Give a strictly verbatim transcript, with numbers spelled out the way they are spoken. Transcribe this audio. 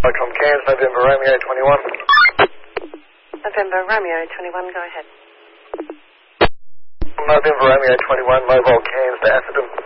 From Cairns, November Romeo twenty-one. November Romeo twenty-one, go ahead. November Romeo twenty-one, mobile Cairns to Atherton.